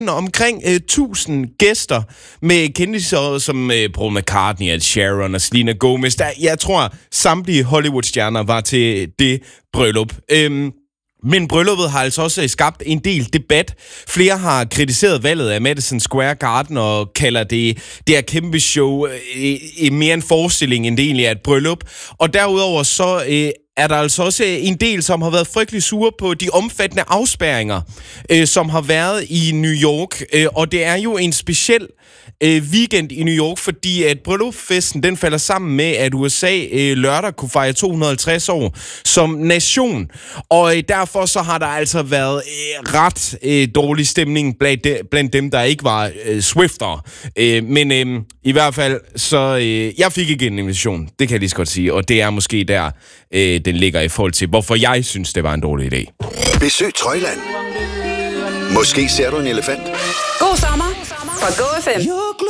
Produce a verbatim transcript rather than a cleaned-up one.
omkring øh, tusind gæster med kendisser som øh, Paul McCartney, Ed Sheeran og Selena Gomez. Der, jeg tror, samtlige Hollywood-stjerner var til det bryllup. Øhm, Men brylluppet har altså også skabt en del debat. Flere har kritiseret valget af Madison Square Garden og kalder det det her kæmpe show øh, mere en forestilling, end det egentlig er et bryllup. Og derudover så øh, er der altså også en del, som har været frygtelig sure på de omfattende afspærringer, øh, som har været i New York. Øh, og det er jo en speciel øh, weekend i New York, fordi at bryllupsfesten den falder sammen med, at U S A øh, lørdag kunne fejre to hundrede og halvtreds år som nation. Og øh, derfor så har der altså været øh, ret øh, dårlig stemning blandt, de, blandt dem, der ikke var øh, Swiftere. Øh, men øh, i hvert fald, så øh, jeg fik ikke en invitation, det kan jeg lige så godt sige. Og det er måske der, øh, den ligger i forhold til, hvorfor jeg synes, det var en dårlig idé. Besøg Trøjland. Måske ser du en elefant. God sommer fra Go F M.